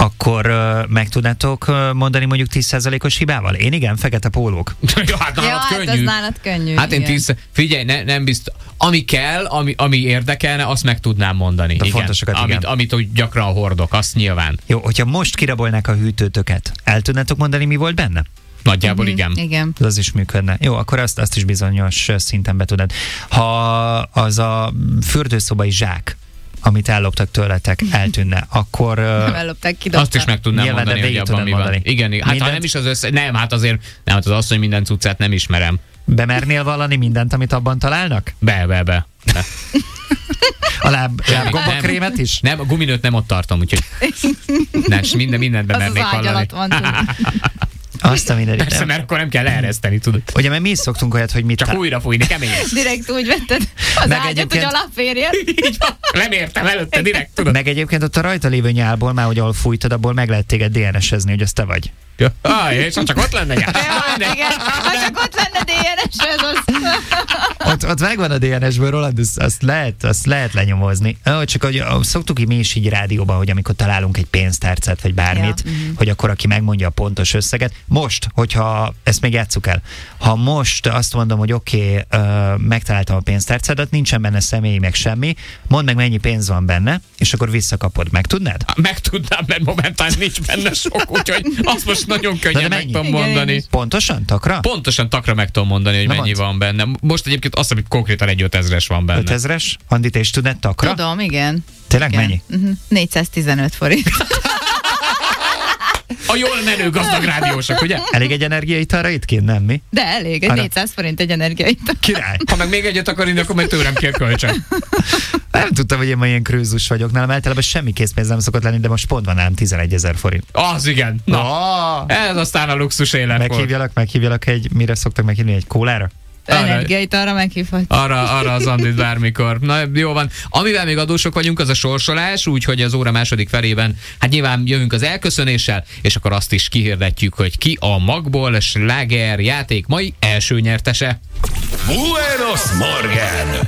akkor meg tudnátok mondani mondjuk 10%-os hibával? Én igen, fekete pólók. Jó, hát nálad könnyű. Hát az nálad könnyű. Hát én figyelj, nem biztos. Ami kell, ami érdekelne, azt meg tudnám mondani. A fontosokat, igen. Amit úgy gyakran hordok, azt nyilván. Jó, hogyha most kirabolnák a hűtőtöket, el tudnátok mondani, mi volt benne? Nagyjából igen. Igen. Az is működne. Jó, akkor azt is bizonyos szinten be tudod. Ha az a fürdőszobai zsák, amit elloptak tőletek, eltűnne, akkor... Nem ellopták, kidobták. Azt is meg tudnám Nyilván, mondani, hogy abban mi van. Igen, hát ha nem is az nem, hát azért, nem, hát az asszony minden cuccát nem ismerem. Bemernél vallani mindent, amit abban találnak? Be. A lábgombakrémet is? Nem, a guminőt nem ott tartom, úgyhogy mindent bemernék az ágy alatt vallani. van. Azt a mindenit. Persze, mert akkor nem kell leereszteni, tudod. Ugye, mert mi is szoktunk olyat, hogy mit... Csak újra fújni, keményen. Direkt úgy vetted az Meg ágyat, hogy egyébként- aláférjen. Nem értem előtte, direkt, tudod. Meg egyébként ott a rajta lévő nyálból, már hogy ahol fújtad, abból meg lehet téged DNS-ezni, hogy az te vagy. És ha csak ott lenne nyár. Igen, ha csak ott lenne DNS, ez az. Ott megvan a DNS-ből, Roland, azt lehet lenyomozni. Csak hogy szoktuk mi is így rádióban, hogy amikor találunk egy pénztárcát, vagy bármit, hogy akkor aki megmondja a pontos összeget. Most, hogyha ezt még játsszuk el, ha most azt mondom, hogy oké, megtaláltam a pénztárcádat, nincsen benne személy, meg semmi, mondd meg, mennyi pénz van benne, és akkor visszakapod. Meg tudnád? Meg tudnám, mert momentán nincs benne sok, úgyhogy azt most nagyon könnyen meg tudom mondani. Pontosan? Takra? Pontosan takra meg tudom mondani, hogy mennyi van benne. Most egyébként azt, hogy konkrétan egy 5000-es van benne. 5000-es? Andi, te is tudnád takra? Tudom, igen. Tényleg Igen. mennyi? 415 forint. A jól menő gazdag rádiósok, ugye? Elég egy energiaitalra itt kint, nem mi? De elég, egy 400 forint egy energiait. Király! Ha meg még egyet akar inni, akkor meg tőlem kér kölcsön. Nem tudtam, hogy én ma ilyen krőzus vagyok. Nálam általában semmi készpénz nem szokott lenni, de most pont van nálam 11 000 forint. Az igen. Na, ez aztán a luxus élet volt. Meghívjalak mire szoktak meghívni, egy kólára? Energiait arra meghívhatjuk. Arra az Andit bármikor. Na, jó van. Amivel még adósok vagyunk, az a sorsolás, úgyhogy az óra második felében, hát nyilván jövünk az elköszönéssel, és akkor azt is kihirdetjük, hogy ki a Magból sláger játék mai első nyertese. Buenos Morgen!